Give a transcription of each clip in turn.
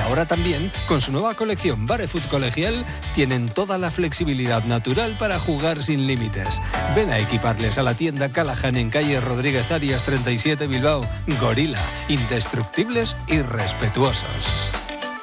ahora también, con su nueva colección Barefoot Colegial, tienen toda la flexibilidad natural para jugar sin límites. Ven a equiparles a la tienda Callahan en calle Rodríguez Arias 37 Bilbao. Gorila, indestructibles y respetuosos.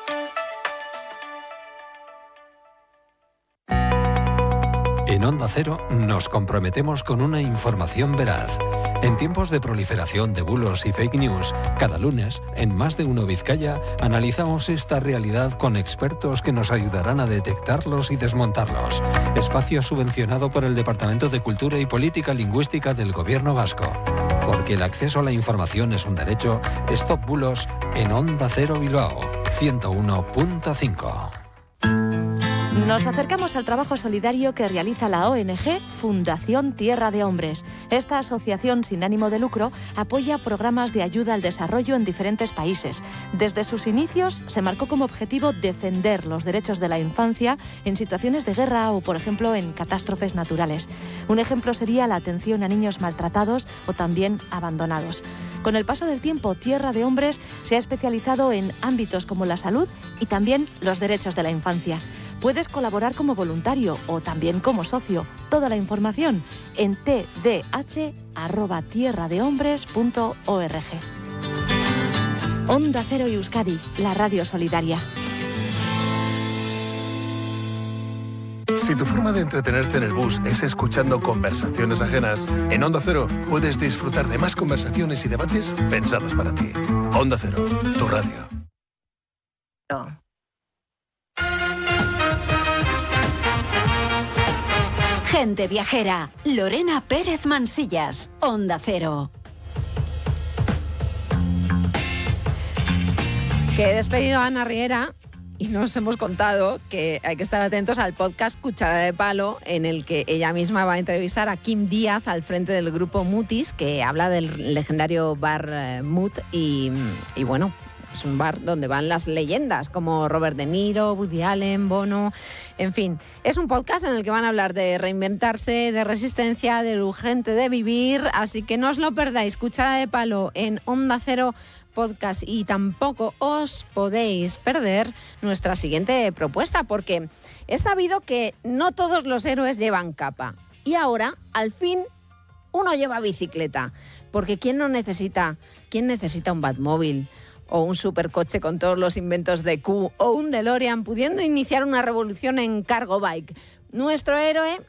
En Onda Cero nos comprometemos con una información veraz. En tiempos de proliferación de bulos y fake news, cada lunes, en Más de Uno Vizcaya, analizamos esta realidad con expertos que nos ayudarán a detectarlos y desmontarlos. Espacio subvencionado por el Departamento de Cultura y Política Lingüística del Gobierno Vasco. Porque el acceso a la información es un derecho, Stop Bulos en Onda Cero Bilbao, 101.5. Nos acercamos al trabajo solidario que realiza la ONG Fundación Tierra de Hombres. Esta asociación sin ánimo de lucro apoya programas de ayuda al desarrollo en diferentes países. Desde sus inicios se marcó como objetivo defender los derechos de la infancia en situaciones de guerra o, por ejemplo, en catástrofes naturales. Un ejemplo sería la atención a niños maltratados o también abandonados. Con el paso del tiempo, Tierra de Hombres se ha especializado en ámbitos como la salud y también los derechos de la infancia. Puedes colaborar como voluntario o también como socio. Toda la información en tdh@tierradehombres.org. Onda Cero y Euskadi, la radio solidaria. Si tu forma de entretenerte en el bus es escuchando conversaciones ajenas, en Onda Cero puedes disfrutar de más conversaciones y debates pensados para ti. Onda Cero, tu radio. Gente viajera, Lorena Pérez Mansillas, Onda Cero. Que he despedido a Ana Riera y nos hemos contado que hay que estar atentos al podcast Cuchara de Palo, en el que ella misma va a entrevistar a Kim Díaz al frente del grupo Mutis, que habla del legendario bar Mut y bueno, es un bar donde van las leyendas como Robert De Niro, Woody Allen, Bono, en fin. Es un podcast en el que van a hablar de reinventarse, de resistencia, de lo urgente de vivir, así que no os lo perdáis. Cuchara de Palo en Onda Cero Podcast, y tampoco os podéis perder nuestra siguiente propuesta, porque he sabido que no todos los héroes llevan capa y ahora, al fin, uno lleva bicicleta, porque ¿quién necesita un Batmóvil o un supercoche con todos los inventos de Q o un DeLorean pudiendo iniciar una revolución en cargo bike? Nuestro héroe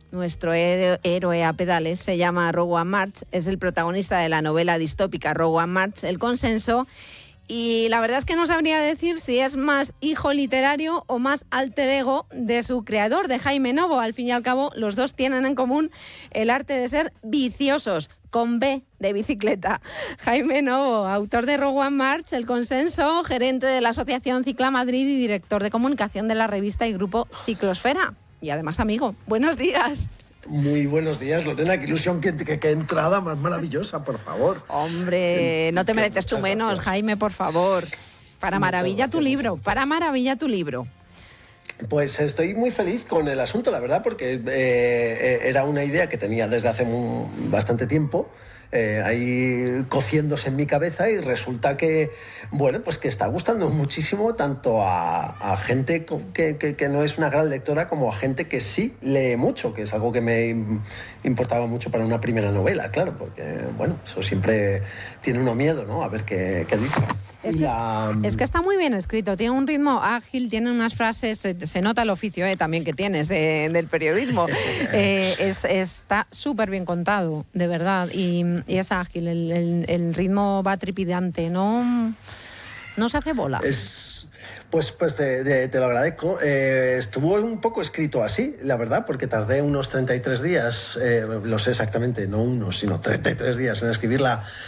a pedales se llama Rowan March, es el protagonista de la novela distópica Rowan March, El Consenso, y la verdad es que no sabría decir si es más hijo literario o más alter ego de su creador, de Jaime Novo. Al fin y al cabo, los dos tienen en común el arte de ser viciosos, con B de bicicleta. Jaime Novo, autor de Rowan March, El Consenso, gerente de la Asociación Cicla Madrid y director de comunicación de la revista y grupo Ciclosfera. Y además amigo. Buenos días. Muy buenos días, Lorena. Qué ilusión, qué entrada más maravillosa, por favor. Hombre, no te mereces tú menos, gracias. Jaime, por favor. Para maravilla tu libro, para maravilla tu libro. Pues estoy muy feliz con el asunto, la verdad, porque era una idea que tenía desde hace bastante tiempo, ahí cociéndose en mi cabeza, y resulta que, bueno, pues que está gustando muchísimo tanto a gente que no es una gran lectora como a gente que sí lee mucho, que es algo que me importaba mucho para una primera novela, claro, porque, bueno, eso siempre tiene uno miedo, ¿no? A ver qué dice. Es que está muy bien escrito, tiene un ritmo ágil, tiene unas frases, se nota el oficio también que tienes del periodismo. Está súper bien contado, de verdad, y es ágil, el ritmo va trepidante, no se hace bola. Pues te lo agradezco. Estuvo un poco escrito así, la verdad, porque tardé unos 33 días, lo sé exactamente, no unos, sino 33 días en escribir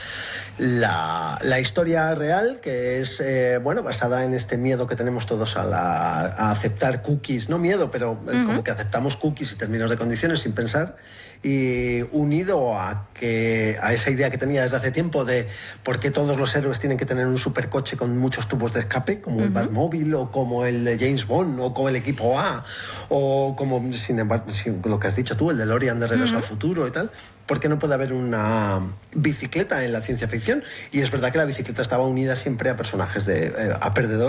la historia real, que es basada en este miedo que tenemos todos a aceptar cookies, no miedo, pero como que aceptamos cookies y términos de condiciones sin pensar, y unido a esa idea que tenía desde hace tiempo de por qué todos los héroes tienen que tener un supercoche con muchos tubos de escape, como el Batmóvil o como el de James Bond o como el equipo A, o como, sin embargo, lo que has dicho tú, el DeLorean de Regreso al Futuro y tal. ¿Por qué no puede haber una bicicleta en la ciencia ficción? Y es verdad que la bicicleta estaba unida siempre a personajes a perdedores